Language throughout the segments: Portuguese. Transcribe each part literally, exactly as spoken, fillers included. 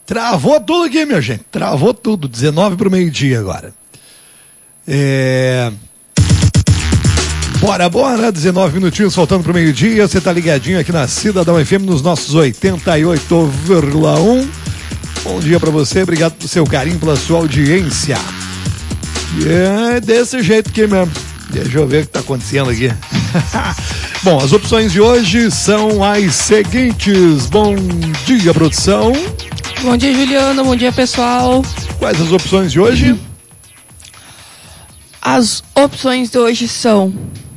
Travou tudo aqui, minha gente. Travou tudo. dezenove para o meio-dia agora. É... Bora, bora. dezenove minutinhos faltando para o meio-dia. Você tá ligadinho aqui na Cidadão F M nos nossos oitenta e oito vírgula um. Bom dia para você. Obrigado pelo seu carinho, pela sua audiência. E é desse jeito aqui mesmo. Deixa eu ver o que tá acontecendo aqui. Bom, as opções de hoje são as seguintes. Bom dia, produção. Bom dia, Juliana. Bom dia, pessoal. Quais as opções de hoje? As opções de hoje são...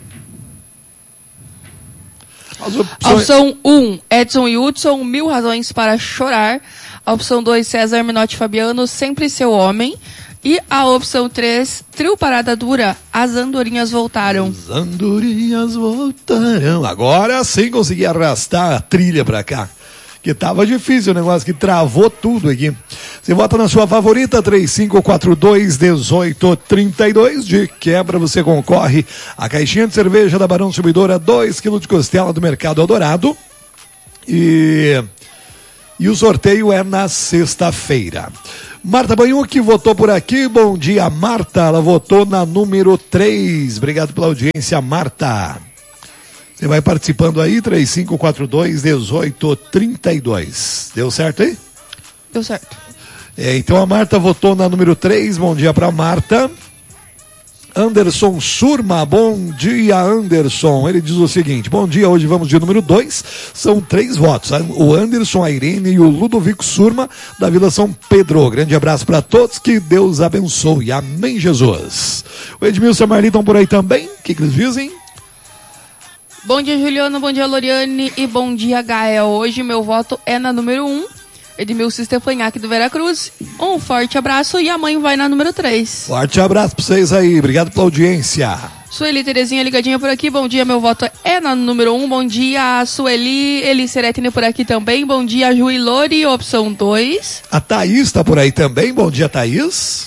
As opções... A opção um, Edson e Hudson, Mil Razões para Chorar. A opção dois, César Menotti e Fabiano, Sempre Seu Homem. E a opção três, Trio Parada Dura, As Andorinhas Voltaram. As andorinhas voltarão. Agora sim consegui arrastar a trilha pra cá. Que tava difícil o negócio, que travou tudo aqui. Você vota na sua favorita, três cinco quatro dois, um oito três dois. De quebra você concorre a caixinha de cerveja da Barão Subidora, dois quilos de costela do Mercado Eldorado. E, e o sorteio é na sexta-feira. Marta Banhuc votou por aqui. Bom dia, Marta. Ela votou na número três. Obrigado pela audiência, Marta. Você vai participando aí, três cinco quatro dois, um oito três dois. Deu certo aí? Deu certo. É, então a Marta votou na número três. Bom dia para Marta. Anderson Surma, bom dia, Anderson. Ele diz o seguinte: bom dia, hoje vamos de número dois. São três votos: o Anderson, a Irene e o Ludovico Surma, da Vila São Pedro. Grande abraço para todos, que Deus abençoe. Amém, Jesus. O Edmilson e a Marli estão por aí também. O que, que eles dizem? Bom dia, Juliana. Bom dia, Loriane. E bom dia, Gael. Hoje meu voto é na número um. Edmilson Stefanhac do Veracruz. Um forte abraço e a mãe vai na número três. Forte abraço pra vocês aí. Obrigado pela audiência. Sueli Terezinha ligadinha por aqui. Bom dia, meu voto é na número um. Bom dia, Sueli. Eli Seretine por aqui também. Bom dia, Ju e Lori, opção dois. A Thaís tá por aí também. Bom dia, Thaís.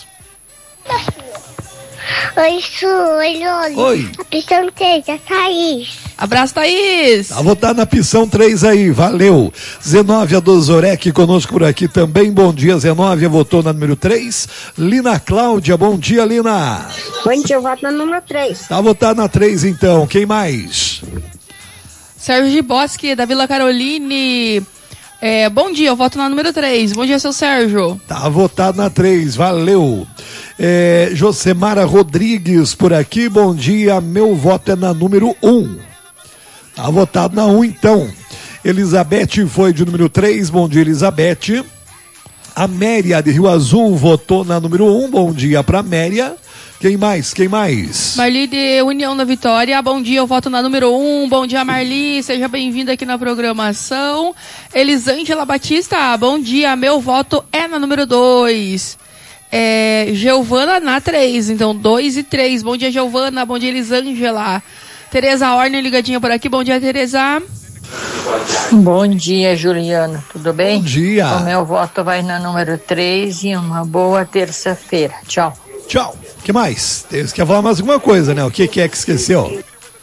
Oi, Su, oi, Loli. Oi. A opção três, a Thaís. Abraço, Thaís. Tá votado na opção três aí, valeu. Zenóvia do Zorek conosco por aqui também. Bom dia, Zenóvia, votou na número três. Lina Cláudia, bom dia, Lina. Bom dia, eu voto na número três. Tá votado na três então, quem mais? Sérgio Bosque, da Vila Caroline. É, bom dia, eu voto na número três. Bom dia, seu Sérgio. Tá votado na três, valeu. É, Josemara Rodrigues por aqui, bom dia, meu voto é na número um. Tá votado na um então. Elizabeth foi de número três, bom dia, Elizabeth. A Méria de Rio Azul votou na número um, bom dia pra Méria. Quem mais? Quem mais? Marli de União da Vitória, bom dia, eu voto na número um. Bom dia, Marli, seja bem-vinda aqui na programação. Elisângela Batista, bom dia, meu voto é na número dois. É, Giovana na três, então dois e três. Bom dia, Giovana, bom dia, Elisângela. Tereza Orne ligadinha por aqui, bom dia, Tereza. Bom dia, Juliana, tudo bem? Bom dia. O meu voto vai na número três e uma boa terça-feira. Tchau. Tchau. O que mais? Você quer falar mais alguma coisa, né? O que, que é que esqueceu?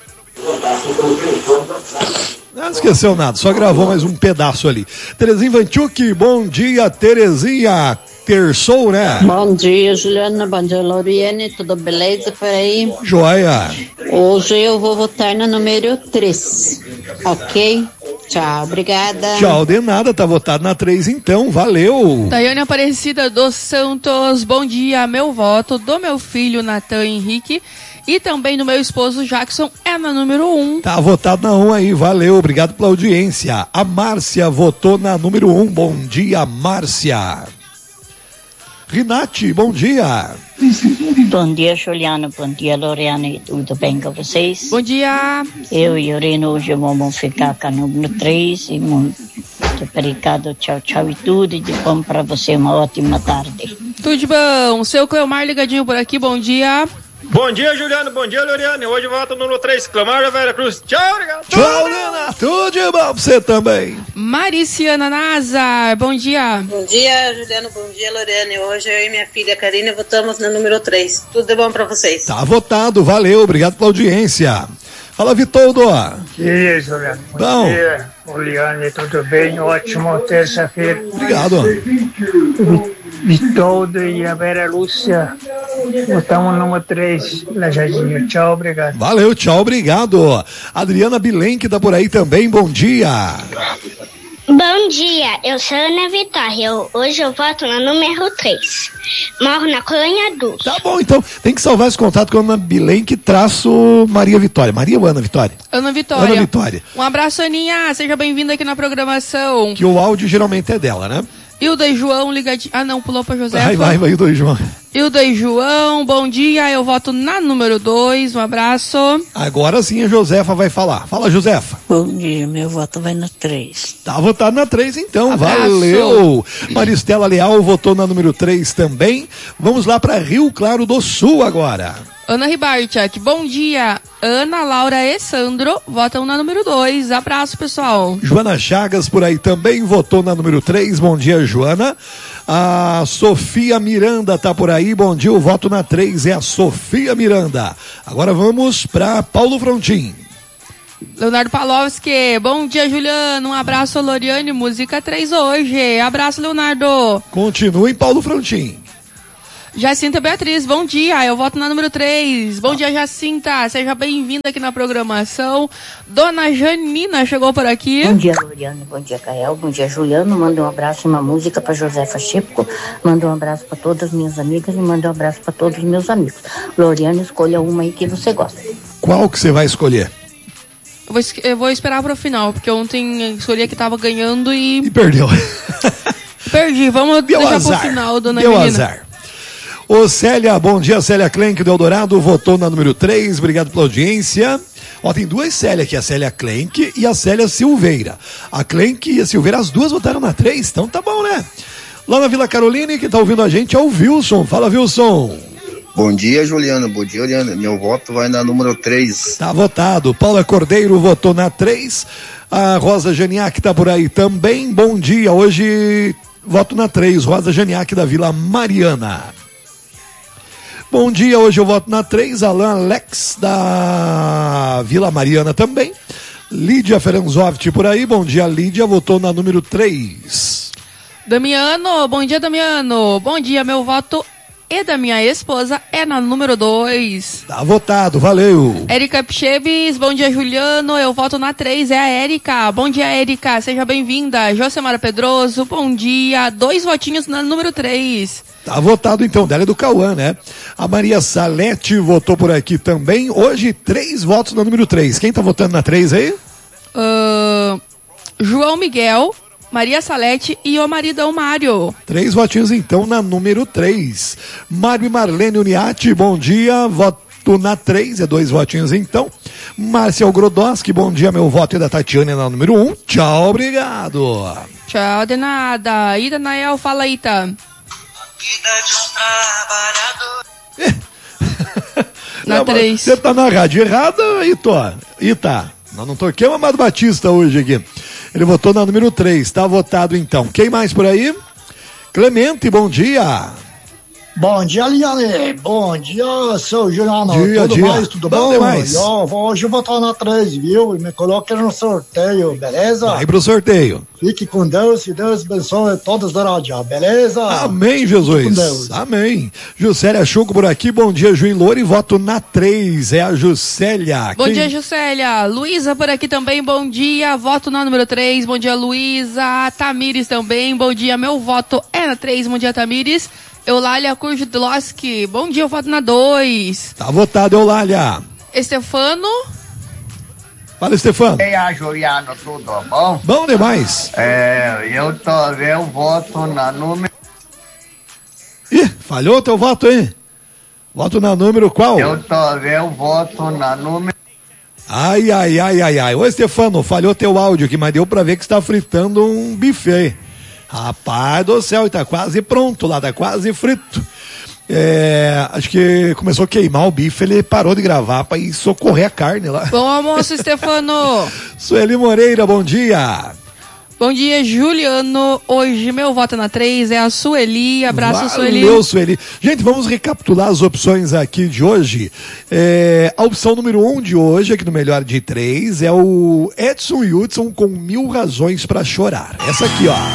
Não esqueceu nada, só gravou mais um pedaço ali. Terezinha Vanchuk, bom dia, Terezinha. Terçou, né? Bom dia, Juliana. Bom dia, Loriane. Tudo beleza por aí? Joia. Hoje eu vou votar na número três. Ok? Tchau, obrigada. Tchau, de nada. Tá votado na três então. Valeu. Tayane Aparecida dos Santos. Bom dia, meu voto do meu filho Natan Henrique e também do meu esposo Jackson é na número um. Tá votado na um aí. Valeu. Obrigado pela audiência. A Márcia votou na número um. Bom dia, Márcia. Rinati, bom dia. Bom dia, Juliana. Bom dia, Loriane. Tudo bem com vocês? Bom dia. Eu e Oreno hoje vamos ficar com a número três. E muito obrigado. Tchau, tchau e tudo. E de bom para você. Uma ótima tarde. Tudo de bom. Seu Cleomar ligadinho por aqui. Bom dia. Bom dia, Juliano. Bom dia, Loriane. Hoje volta no número três, Cleomar da Vera Cruz. Tchau, obrigado. Tchau, Lena. Tudo de bom pra você também. Mariciana Nazar, bom dia. Bom dia, Juliano. Bom dia, Loriane. Hoje eu e minha filha Karina votamos no número três. Tudo de bom pra vocês. Tá votado. Valeu. Obrigado pela audiência. Fala, Vitoldo. E aí, Juliano? Bom, Bom dia. Oliane, tudo bem? Ótimo, terça-feira. Obrigado. Vitoldo e a Vera Lúcia. Botamos número três, Lajadinho. Tchau, obrigado. Valeu, tchau, obrigado. Adriana Bilenque tá por aí também, bom dia. Bom dia, eu sou Ana Vitória. Eu, hoje eu voto no número três. Moro na Colônia Dulce. Tá bom, então tem que salvar esse contato com a Ana Bilenque traço Maria Vitória. Maria ou Ana Vitória? Ana Vitória. Ana Vitória. Um abraço, Aninha. Seja bem-vinda aqui na programação. Que o áudio geralmente é dela, né? Hilda e João, ligadinho. Ah, não, pulou pra Josefa. Vai, vai, vai, Hilda e João. Hilda e João, bom dia. Eu voto na número dois. Um abraço. Agora sim a Josefa vai falar. Fala, Josefa. Bom dia, meu voto vai no três. Tá votado na três, então. Abraço. Valeu. Maristela Leal votou na número três também. Vamos lá para Rio Claro do Sul agora. Ana Ribarchak, bom dia. Ana, Laura e Sandro votam na número dois. Abraço, pessoal. Joana Chagas por aí também votou na número três. Bom dia, Joana. A Sofia Miranda tá por aí. Bom dia, o voto na três é a Sofia Miranda. Agora vamos para Paulo Frontin. Leonardo Palowski, bom dia, Juliano. Um abraço, Loriane, música três hoje. Abraço, Leonardo. Continua em Paulo Frontin. Jacinta Beatriz, bom dia, eu voto na número três. Bom dia, Jacinta, seja bem-vinda aqui na programação. Dona Janina chegou por aqui. Bom dia, Loriane, bom dia, Cael, bom dia, Juliano. Manda um abraço e uma música para Josefa Chipco. Manda um abraço para todas as minhas amigas e manda um abraço para todos os meus amigos. Loriane, escolha uma aí que você gosta. Qual que você vai escolher? Eu vou, eu vou esperar para o final, porque ontem escolhi a que tava ganhando e... E perdeu. Perdi, vamos Deu deixar azar. pro final, Dona Deu Menina. azar. Ô Célia, bom dia, Célia Klenk do Eldorado, votou na número três, obrigado pela audiência. Ó, tem duas Célia aqui, a Célia Klenk e a Célia Silveira. A Klenk e a Silveira, as duas votaram na três, então tá bom, né? Lá na Vila Carolina, quem tá ouvindo a gente é o Wilson. Fala, Wilson. Bom dia, Juliano. Bom dia, Juliano. Meu voto vai na número três. Tá votado. Paula Cordeiro votou na três. A Rosa Janiak tá por aí também. Bom dia. Hoje voto na três. Rosa Janiak da Vila Mariana. Bom dia. Hoje eu voto na três. Alan Alex da Vila Mariana também. Lídia Ferenzoft por aí. Bom dia, Lídia. Votou na número três. Damiano, bom dia, Damiano. Bom dia, meu voto e da minha esposa é na número dois. Tá votado, valeu. Érica Picheves, bom dia, Juliano. Eu voto na três, é a Érica. Bom dia, Érica, seja bem-vinda. Josemara Pedroso, bom dia. Dois votinhos na número três. Tá votado então, dela é do Cauã, né? A Maria Salete votou por aqui também. Hoje, três votos na número três. Quem tá votando na três aí? Uh, João Miguel, Maria Salete e o marido Mário. Três votinhos então na número três. Mário e Marlene Uniati, bom dia, voto na três, é dois votinhos então. Márcia Grodowski, bom dia, meu voto é da Tatiana na número um. Tchau, obrigado. Tchau, de nada. Ida Nael, fala, Ita. Na três. Você tá na rádio errada, Ita? Ita. Nós não toquemos o Amado Batista hoje aqui. Ele votou na número três, tá votado então. Quem mais por aí? Clemente, bom dia. Bom dia, Liane. Bom dia, seu Juliano. Dia, tudo dia. mais, tudo bom? bom? Demais. Eu vou hoje votar na três, viu? E me coloque no sorteio, beleza? Vai pro sorteio. Fique com Deus e Deus abençoe todos da rádio, beleza? Amém, Jesus. Com Deus. Amém. Juscelia Chuco por aqui, bom dia, Juí Loure, voto na três, é a Juscelia. Bom Quem... dia, Juscelia. Luísa por aqui também, bom dia, voto na número três, bom dia, Luísa. Tamires também, bom dia, meu voto é na três, bom dia, Tamires. Eulália Kurdloski, bom dia, eu voto na dois. Tá votado, Eulália. Estefano. Fala, Estefano. E aí, Juliano, tudo bom? Bom demais. É, eu também eu voto na número... Ih, falhou teu voto, hein? Voto na número qual? Eu também eu voto na número... Ai, ai, ai, ai, ai. Ô, Estefano, falhou teu áudio aqui, mas deu pra ver que você tá fritando um buffet. Rapaz do céu, tá quase pronto lá, tá quase frito. É, acho que começou a queimar o bife, ele parou de gravar pra ir socorrer a carne lá. Bom almoço, Stefano. Sueli Moreira, bom dia. Bom dia, Juliano. Hoje meu voto na três é a Sueli. Abraço, Sueli. Valeu, Sueli. Gente, vamos recapitular as opções aqui de hoje. É, a opção número um de hoje, aqui no Melhor de Três, é o Edson Hudson com Mil Razões pra Chorar. Essa aqui, ó.